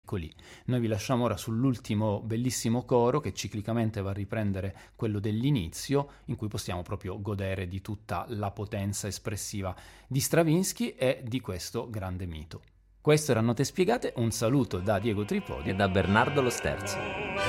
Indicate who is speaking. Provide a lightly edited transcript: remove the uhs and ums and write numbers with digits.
Speaker 1: piccoli. Noi vi lasciamo ora sull'ultimo bellissimo coro che ciclicamente va a riprendere quello dell'inizio, in cui possiamo proprio godere di tutta la potenza espressiva di Stravinsky e di questo grande mito. Questo era Note Spiegate, un saluto da Diego Tripodi
Speaker 2: e da Bernardo Lo Sterzo.